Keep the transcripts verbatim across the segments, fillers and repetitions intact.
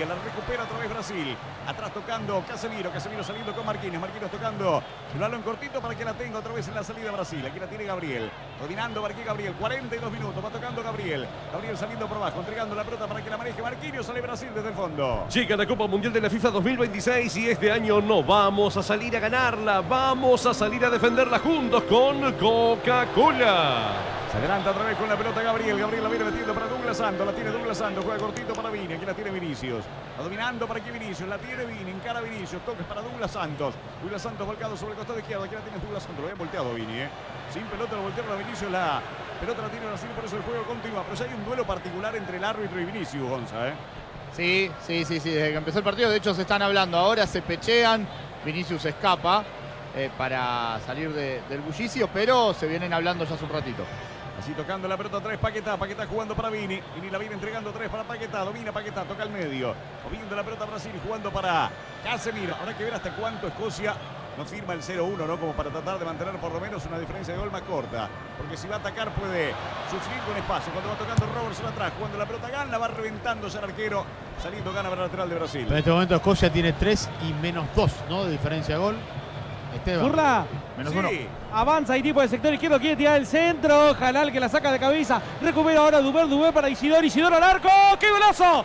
La recupera otra vez Brasil. Atrás tocando Casemiro. Casemiro saliendo con Marquinhos. Marquinhos tocando el balón cortito para que la tenga otra vez en la salida Brasil. Aquí la tiene Gabriel. Dominando Marquinhos Gabriel. cuarenta y dos minutos. Va tocando Gabriel. Gabriel saliendo por abajo. Entregando la pelota para que la maneje Marquinhos. Sale Brasil desde el fondo. Llega la Copa Mundial de la FIFA dos mil veintiséis y este año no vamos a salir a ganarla. Vamos a salir a defenderla juntos con Coca-Cola. Se adelanta otra vez con la pelota Gabriel. Gabriel la viene metiendo para Douglas Santos. La tiene Douglas Santos. Juega cortito para Vini. Aquí la tiene Vinicius. Va dominando para aquí Vinicius. La tiene Vini. Encara Vinicius. Toques para Douglas Santos. Douglas Santos volcado sobre el costado izquierdo. Aquí la tiene Douglas Santos. Lo había volteado Vini, ¿eh? Sin pelota lo voltearon a Vinicius. La pelota la tiene Brasil. Por eso el juego continúa. Pero ya hay un duelo particular entre el árbitro y Vinicius, Gonza, ¿eh? Sí, sí, sí, sí. Desde que empezó el partido, de hecho, se están hablando. Ahora se pechean. Vinicius escapa eh, para salir de, del bullicio, pero se vienen hablando ya hace un ratito. Así tocando la pelota tres, Paquetá, Paquetá jugando para Vini. Vini la viene entregando tres para Paquetá. Domina Paquetá, toca al medio. Moviendo la pelota Brasil, jugando para Casemiro. Habrá que ver hasta cuánto Escocia no firma el cero uno, ¿no? Como para tratar de mantener por lo menos una diferencia de gol más corta. Porque si va a atacar puede sufrir con espacio. Cuando va tocando Robertson atrás, jugando la pelota Gana, va reventándose el arquero. Saliendo Gana para el lateral de Brasil. Pero en este momento Escocia tiene tres y menos dos, ¿no? De diferencia de gol. Esteban. Burla. Menos Sí. uno. Avanza Haití por el sector izquierdo, quiere tirar el centro. Jalal que la saca de cabeza. Recupera ahora Dubé, Dubé para Isidor. Isidor al arco. ¡Qué golazo!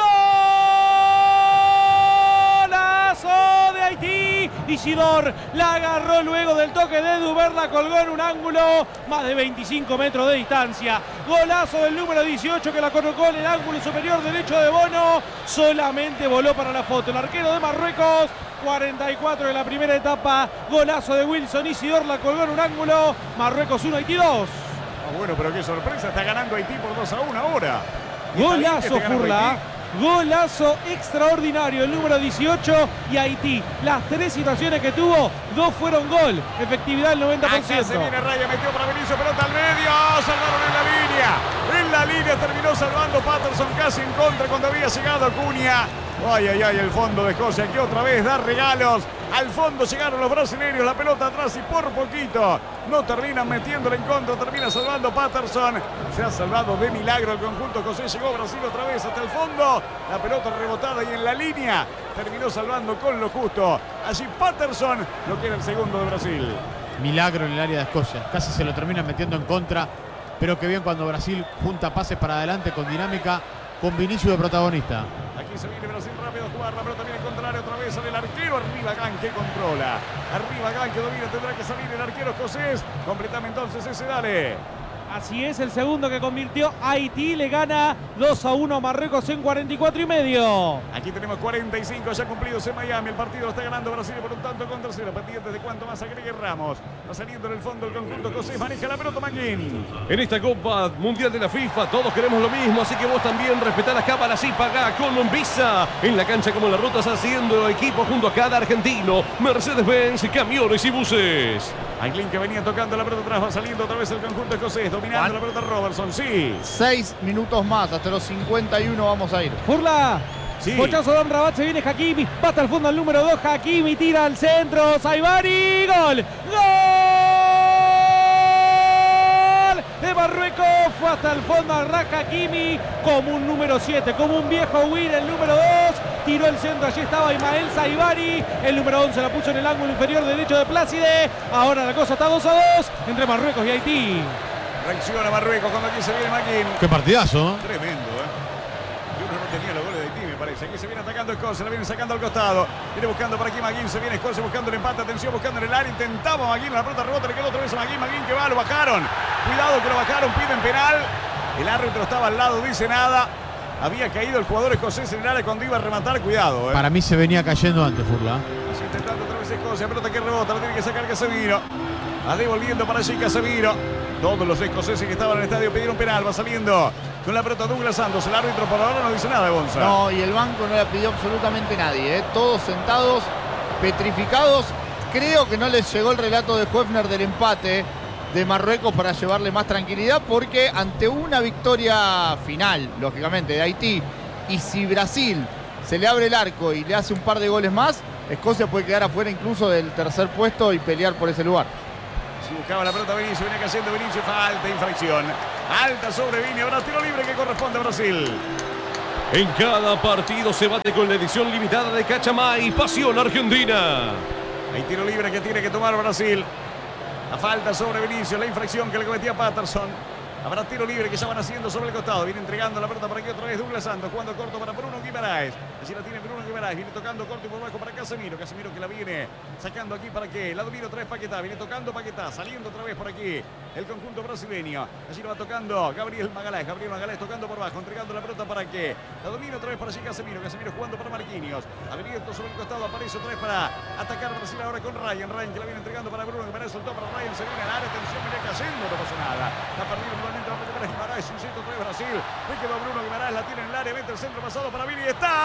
¡Golazo de Haití! Isidor la agarró luego del toque de Dubé, la colgó en un ángulo más de veinticinco metros de distancia. Golazo del número dieciocho que la colocó en el ángulo superior derecho de Bono. Solamente voló para la foto. El arquero de Marruecos. cuarenta y cuatro de la primera etapa. Golazo de Wilson. Isidor la colgó en un ángulo. Marruecos uno, Haití dos. Ah, bueno, pero qué sorpresa. Está ganando Haití por dos a uno ahora. Y está bien que Golazo, esté ganando Furla. Haití. Golazo extraordinario, el número dieciocho. Y Haití, las tres situaciones que tuvo, dos fueron gol. Efectividad del noventa por ciento. Acá se viene Raya, metió para Vinicius, pelota al medio. Salvaron en la línea. En la línea terminó salvando Patterson casi en contra cuando había llegado Acuña. Ay, ay, ay, el fondo de Escocia que otra vez da regalos. Al fondo llegaron los brasileños, la pelota atrás y por poquito no terminan metiéndole en contra, termina salvando Patterson. Se ha salvado de milagro el conjunto José, llegó Brasil otra vez hasta el fondo. La pelota rebotada y en la línea terminó salvando con lo justo. Allí Patterson, lo que era el segundo de Brasil. Milagro en el área de Escocia. Casi se lo terminan metiendo en contra. Pero qué bien cuando Brasil junta pases para adelante con dinámica, con Vinicius de protagonista. Aquí se viene Brasil rápido a jugar, la pelota viene contraria otra vez, sale el arquero, arriba Gan que controla. Arriba Gan que domina, tendrá que salir el arquero escocés. Completame entonces ese, dale. Así es, el segundo que convirtió Haití, le gana dos a uno a Marruecos en cuarenta y cuatro y medio. Aquí tenemos cuarenta y cinco ya cumplidos en Miami. El partido lo está ganando Brasil por un tanto contra cero. Pendientes de cuánto más agregue Ramos. Va saliendo en el fondo el conjunto escocés. Maneja la pelota Manguín. En esta Copa Mundial de la FIFA todos queremos lo mismo, así que vos también respetá las cámaras y pagá con Visa. En la cancha como en las rutas, haciendo equipo junto a cada argentino. Mercedes-Benz, camiones y buses. Anglin que venía tocando la pelota atrás, va saliendo otra vez el conjunto escocés, dominando Juan. la pelota Robertson, sí. Seis minutos más, hasta los cincuenta y uno vamos a ir. Furla. Sí. Bochazo de Amrabat, se viene Hakimi. Va hasta el fondo el número dos. Hakimi tira al centro. Saibari. Gol. Gol de Marruecos. Fue hasta el fondo a Raj Hakimi. Como un número siete. Como un viejo Win. El número dos. Tiró el centro. Allí estaba Ismael Saibari. El número once la puso en el ángulo inferior derecho de Plácide. Ahora la cosa está dos a dos entre Marruecos y Haití. Reacciona Marruecos cuando aquí se viene Maquín. Qué partidazo, ¿eh? Tremendo, ¿eh? Yo no tenía los goles de Haití, me parece. Aquí se viene atacando Escocia, la viene sacando al costado. Viene buscando por aquí Maguín, se viene Escocia buscando el empate. Atención, buscando en el área. Intentaba Maguín, la pelota rebota, le quedó otra vez a Maguín. Maguín que va, lo bajaron. Cuidado que lo bajaron, piden penal. El árbitro estaba al lado, dice nada. Había caído el jugador escocés en el área cuando iba a rematar, cuidado, ¿eh? Para mí se venía cayendo antes, Furla. Así intentando otra vez Escocia, pelota que rebota, la tiene que sacar Casemiro. Va devolviendo para allí Casemiro. Todos los escoceses que estaban en el estadio pidieron penal. Va saliendo con la pelota Douglas Santos. El árbitro por ahora no dice nada, Gonza. No, y el banco no la pidió absolutamente nadie, ¿eh? Todos sentados, petrificados. Creo que no les llegó el relato de Hoefner del empate de Marruecos para llevarle más tranquilidad, porque ante una victoria final, lógicamente, de Haití, y si Brasil se le abre el arco y le hace un par de goles más, Escocia puede quedar afuera incluso del tercer puesto y pelear por ese lugar. Si buscaba la pelota Vinicius, venía cayendo Vinicius, falta, infracción. Alta sobre Vini, ahora tiro libre que corresponde a Brasil. En cada partido se bate con la edición limitada de Cachamay, Pasión Argentina. Hay tiro libre que tiene que tomar Brasil. La falta sobre Vinicius, la infracción que le cometía Patterson. Habrá tiro libre que ya van haciendo sobre el costado. Viene entregando la pelota para aquí otra vez Douglas Santos. Jugando corto para Bruno Guimaraes. Así la tiene Bruno Guimaraes. Viene tocando corto y por bajo para Casemiro. Casemiro que la viene sacando aquí para que la domina otra vez Paquetá. Viene tocando Paquetá. Saliendo otra vez por aquí el conjunto brasileño. Allí lo va tocando Gabriel Magalhães. Gabriel Magalhães tocando por bajo. Entregando la pelota para que la domina otra vez para allí Casemiro. Casemiro jugando para Marquinhos. Abierto sobre el costado. Aparece otra vez para atacar Brasil ahora con Ryan. Ryan que la viene entregando para Bruno Guimaraes. Soltó para Ryan. Se viene al área. Atención, viene cayendo. No pasó nada. La perdido nuevamente la pelota para Guimaraes. Un centro otra vez Brasil. Me quedó Bruno Guimaraes. La tiene en el área. Mete el centro pasado para Vini. ¡Está!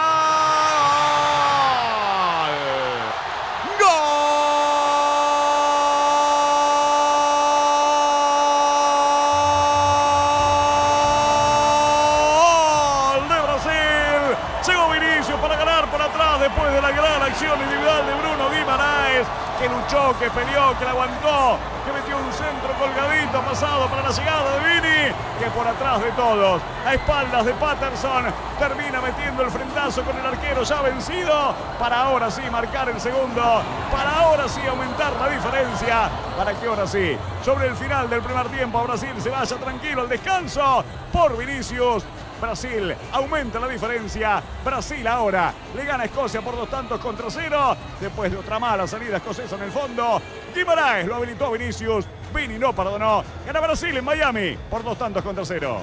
Después de la gran acción individual de Bruno Guimaraes, que luchó, que peleó, que la aguantó, que metió un centro colgadito pasado para la llegada de Vini, que por atrás de todos, a espaldas de Patterson, termina metiendo el frentazo con el arquero ya vencido, para ahora sí marcar el segundo, para ahora sí aumentar la diferencia, para que ahora sí, sobre el final del primer tiempo, Brasil se vaya tranquilo al descanso por Vinicius. Brasil aumenta la diferencia. Brasil ahora le gana a Escocia por dos tantos contra cero. Después de otra mala salida escocesa en el fondo. Guimaraes lo habilitó a Vinicius. Vini no perdonó. Gana Brasil en Miami por dos tantos contra cero.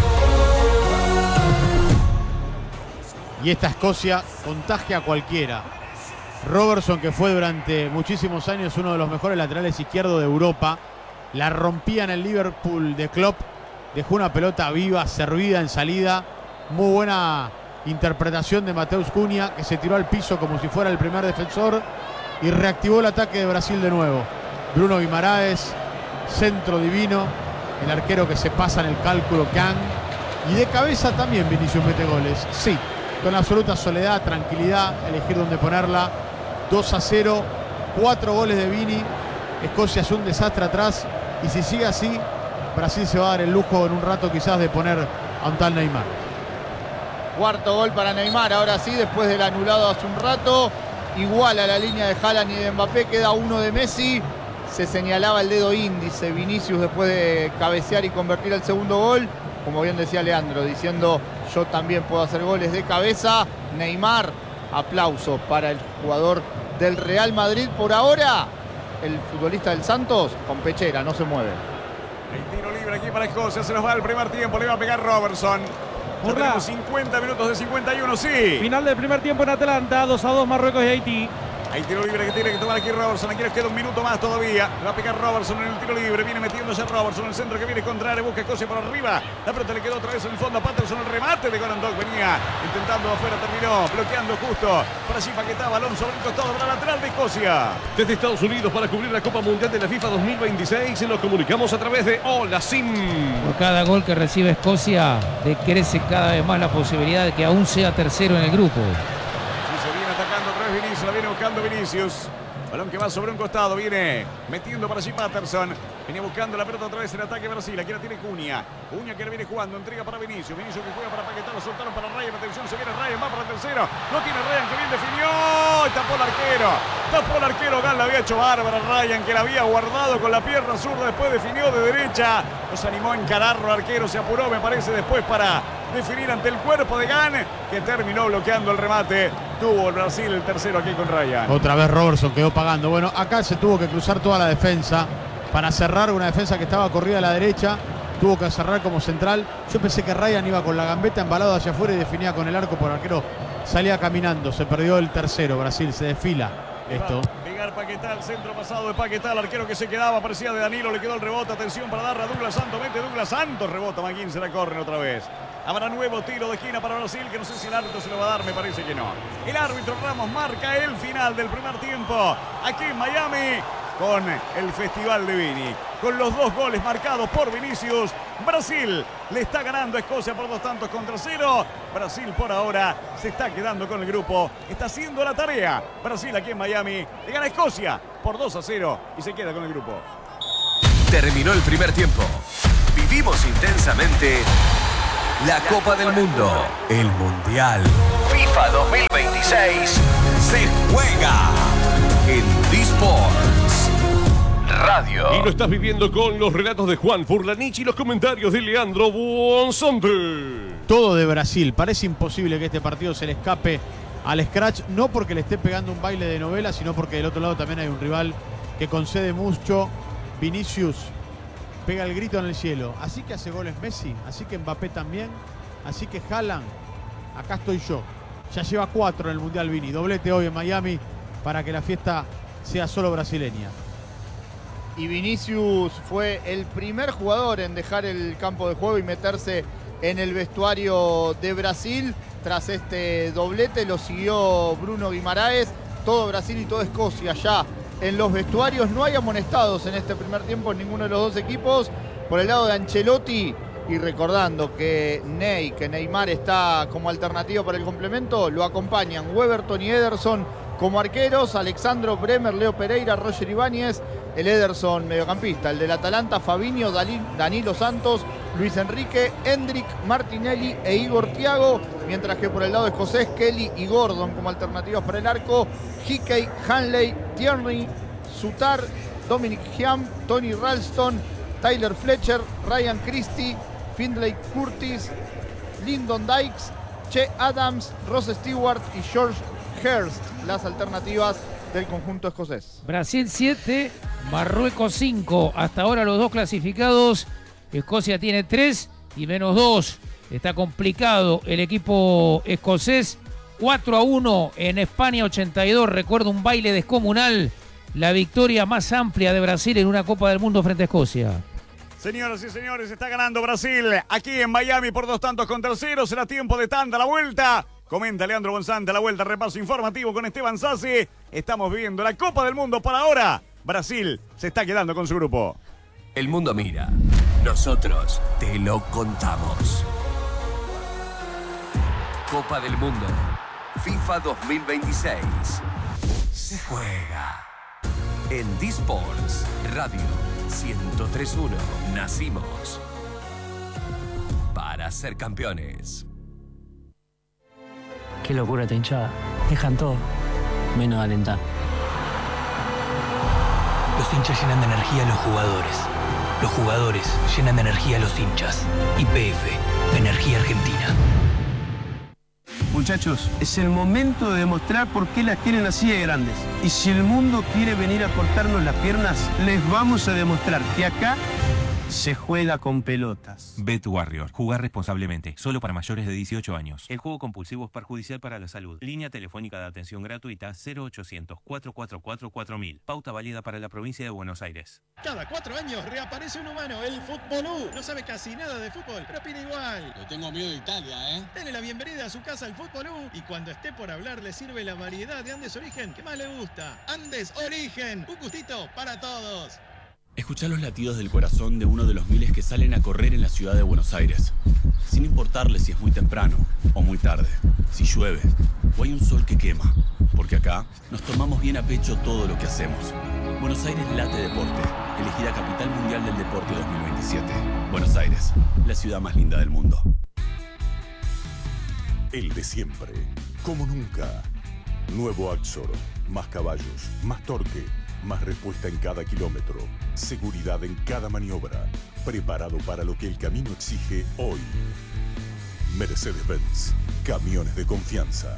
Y esta Escocia contagia a cualquiera. Robertson, que fue durante muchísimos años uno de los mejores laterales izquierdos de Europa, la rompía en el Liverpool de Klopp. Dejó una pelota viva, servida en salida. Muy buena interpretación de Mateus Cunha, que se tiró al piso como si fuera el primer defensor y reactivó el ataque de Brasil de nuevo. Bruno Guimaraes, centro divino. El arquero que se pasa en el cálculo, Can. Y de cabeza también Vinicius mete goles. Sí, con absoluta soledad, tranquilidad, elegir dónde ponerla. dos a cero, cuatro goles de Vini. Escocia es un desastre atrás. Y si sigue así, Brasil se va a dar el lujo en un rato quizás de poner a un tal Neymar. Cuarto gol para Neymar, ahora sí, después del anulado hace un rato. Igual a la línea de Haaland y de Mbappé, queda uno de Messi. Se señalaba el dedo índice Vinicius después de cabecear y convertir el segundo gol. Como bien decía Leandro, diciendo yo también puedo hacer goles de cabeza. Neymar, aplausos para el jugador del Real Madrid. Por ahora, el futbolista del Santos con pechera, no se mueve. El tiro libre aquí para Escocia, se nos va el primer tiempo, le va a pegar Robertson. Ya tenemos cincuenta minutos de cincuenta y uno, sí. Final del primer tiempo en Atlanta, dos a dos Marruecos y Haití. Hay tiro libre que tiene que tomar aquí Robertson. Aquí nos queda un minuto más todavía. Le va a pegar Robertson en el tiro libre. Viene metiéndose Robertson en el centro que viene contra área. Busca Escocia por arriba. La pelota le quedó otra vez en el fondo a Patterson. El remate de Goran Dog venía intentando afuera. Terminó bloqueando justo. Por allí Paquetá. Balón sobre el costado para la lateral de Escocia. Desde Estados Unidos para cubrir la Copa Mundial de la FIFA dos mil veintiséis nos comunicamos a través de Hola Sim. Por cada gol que recibe Escocia, decrece cada vez más la posibilidad de que aún sea tercero en el grupo. Vinicius, la viene buscando Vinicius. Balón que va sobre un costado, viene metiendo para allí Patterson. Venía buscando la pelota otra vez en ataque Brasil. Aquí la tiene Cunha. Cunha que la viene jugando, entrega para Vinicius. Vinicius que juega para Paquetá, lo soltaron para Ryan. Atención, se viene Ryan, va para el tercero. No tiene Ryan, que bien definió. Y tapó el arquero. Tapó el arquero. Gal la había hecho bárbara Ryan, que la había guardado con la pierna zurda. Después definió de derecha. Los animó a encararlo. El arquero se apuró, me parece, después para definir ante el cuerpo de Gan, que terminó bloqueando el remate. Tuvo el Brasil el tercero aquí con Ryan. Otra vez Robertson quedó pagando. Bueno, acá se tuvo que cruzar toda la defensa para cerrar una defensa que estaba corrida a la derecha. Tuvo que cerrar como central. Yo pensé que Ryan iba con la gambeta embalado hacia afuera y definía con el arco, por el arquero salía caminando. Se perdió el tercero. Brasil se desfila esto. Pegar Paquetá, el centro pasado de Paquetá, el arquero que se quedaba, parecía de Danilo, le quedó el rebote. Atención para darle a Douglas Santos. Mete Douglas Santos, rebota Maguín, se la corren otra vez. Habrá nuevo tiro de esquina para Brasil, que no sé si el árbitro se lo va a dar, me parece que no. El árbitro Ramos marca el final del primer tiempo aquí en Miami con el Festival de Vini. Con los dos goles marcados por Vinicius, Brasil le está ganando a Escocia por dos tantos contra cero. Brasil por ahora se está quedando con el grupo, está haciendo la tarea. Brasil aquí en Miami le gana a Escocia por dos a cero y se queda con el grupo. Terminó el primer tiempo. Vivimos intensamente la Copa del Mundo, el Mundial FIFA dos mil veintiséis se juega en D-Sports Radio. Y lo estás viviendo con los relatos de Juan Furlanich y los comentarios de Leandro Buonzonte. Todo de Brasil. Parece imposible que este partido se le escape al Scratch, no porque le esté pegando un baile de novela, sino porque del otro lado también hay un rival que concede mucho. Vinicius pega el grito en el cielo. Así que hace goles Messi, así que Mbappé también, así que Haaland, acá estoy yo. Ya lleva cuatro en el Mundial Vini. Doblete hoy en Miami para que la fiesta sea solo brasileña. Y Vinicius fue el primer jugador en dejar el campo de juego y meterse en el vestuario de Brasil. Tras este doblete lo siguió Bruno Guimaraes. Todo Brasil y toda Escocia ya en los vestuarios. No hay amonestados en este primer tiempo en ninguno de los dos equipos. Por el lado de Ancelotti, y recordando que Ney, que Neymar está como alternativa para el complemento, lo acompañan Weberton y Ederson como arqueros, Alexandro Bremer, Leo Pereira, Roger Ibáñez, el Ederson mediocampista, el del Atalanta, Fabinho, Danilo Santos, Luis Enrique, Hendrik, Martinelli e Igor Thiago, mientras que por el lado escocés, Kelly y Gordon como alternativas para el arco, Hickey, Hanley, Tierney, Sutar, Dominic Hiam, Tony Ralston, Tyler Fletcher, Ryan Christie, Findlay Curtis, Lyndon Dykes, Che Adams, Ross Stewart y George Hurst, las alternativas del conjunto escocés. Brasil siete, Marruecos cinco. Hasta ahora los dos clasificados. Escocia tiene tres y menos dos. Está complicado el equipo escocés. cuatro a uno en España ochenta y dos. Recuerdo un baile descomunal. La victoria más amplia de Brasil en una Copa del Mundo frente a Escocia. Señoras y señores, está ganando Brasil aquí en Miami por dos tantos contra cero. Será tiempo de tanda, la vuelta. Comenta Leandro Bonzante, la vuelta, repaso informativo con Esteban Sassi. Estamos viviendo la Copa del Mundo por ahora. Brasil se está quedando con su grupo. El mundo mira, nosotros te lo contamos. Copa del Mundo, FIFA dos mil veintiséis. Se juega en D-Sports Radio ciento tres punto uno. Nacimos para ser campeones. Qué locura esta hinchada. Dejan todo, menos alentar. Los hinchas llenan de energía a los jugadores. Los jugadores llenan de energía a los hinchas. Y P F, Energía Argentina. Muchachos, es el momento de demostrar por qué las tienen así de grandes. Y si el mundo quiere venir a cortarnos las piernas, les vamos a demostrar que acá se juega con pelotas. Bet Warrior. Jugar responsablemente. Solo para mayores de dieciocho años. El juego compulsivo es perjudicial para la salud. Línea telefónica de atención gratuita cero ochocientos, cuatro cuatro cuatro, cuatro mil. Pauta válida para la provincia de Buenos Aires. Cada cuatro años reaparece un humano, el Futbolú. No sabe casi nada de fútbol, pero opina igual. Le tengo miedo de Italia, ¿eh? Dale la bienvenida a su casa al Futbolú. Y cuando esté por hablar, le sirve la variedad de Andes Origen que más le gusta. Andes Origen. Un gustito para todos. Escuchar los latidos del corazón de uno de los miles que salen a correr en la ciudad de Buenos Aires, sin importarle si es muy temprano o muy tarde, si llueve o hay un sol que quema, porque acá nos tomamos bien a pecho todo lo que hacemos. Buenos Aires late deporte, elegida Capital Mundial del Deporte dos mil veintisiete. Buenos Aires, la ciudad más linda del mundo. El de siempre, como nunca. Nuevo Axor, más caballos, más torque. Más respuesta en cada kilómetro, seguridad en cada maniobra, preparado para lo que el camino exige hoy. Mercedes-Benz, camiones de confianza.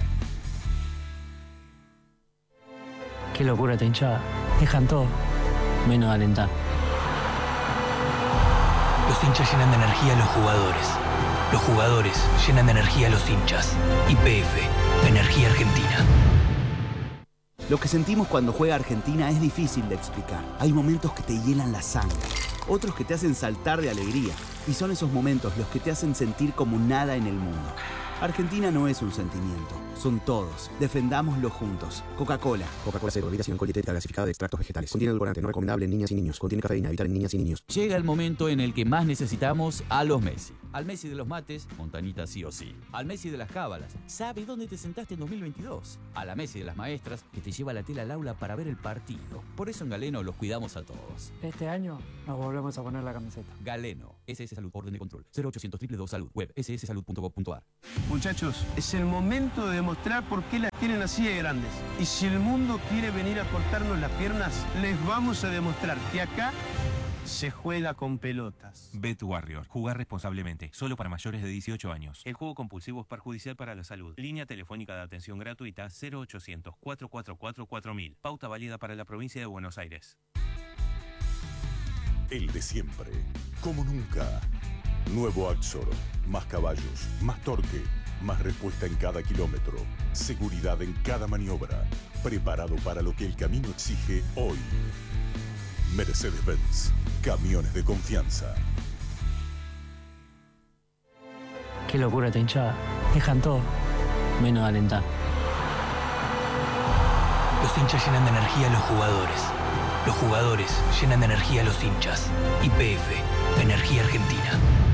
Qué locura esta hinchada. Dejan todo, menos alentar. Los hinchas llenan de energía a los jugadores. Los jugadores llenan de energía a los hinchas. Y P F, Energía Argentina. Lo que sentimos cuando juega Argentina es difícil de explicar. Hay momentos que te hielan la sangre, otros que te hacen saltar de alegría. Y son esos momentos los que te hacen sentir como nada en el mundo. Argentina no es un sentimiento, son todos. Defendámoslo juntos. Coca-Cola. Coca-Cola Cero, bebida sin alcohol dietética gasificada de extractos vegetales. Contiene edulcorante, no recomendable en niñas y niños. Contiene cafeína, evitar en niñas y niños. Llega el momento en el que más necesitamos a los Messi. Al Messi de los mates, Montañita sí o sí. Al Messi de las cábalas, sabe dónde te sentaste en dos mil veintidós. A la Messi de las maestras, que te lleva la tela al aula para ver el partido. Por eso en Galeno los cuidamos a todos. Este año nos volvemos a poner la camiseta. Galeno, S S Salud, orden de control, cero ochocientos dos dos Salud, web, ese ese salud punto gov punto a r. Muchachos, es el momento de demostrar por qué las tienen así de grandes. Y si el mundo quiere venir a cortarnos las piernas, les vamos a demostrar que acá se juega con pelotas. Bet Warrior. Jugar responsablemente. Solo para mayores de dieciocho años. El juego compulsivo es perjudicial para la salud. Línea telefónica de atención gratuita cero ochocientos, cuatro cuatro cuatro, cuatro mil. Pauta válida para la provincia de Buenos Aires. El de siempre. Como nunca. Nuevo Axor. Más caballos, más torque, más respuesta en cada kilómetro. Seguridad en cada maniobra. Preparado para lo que el camino exige hoy. Mercedes-Benz. Camiones de confianza. Qué locura esta hinchada. Dejan todo, menos alentar. Los hinchas llenan de energía a los jugadores. Los jugadores llenan de energía a los hinchas. Y P F, Energía Argentina.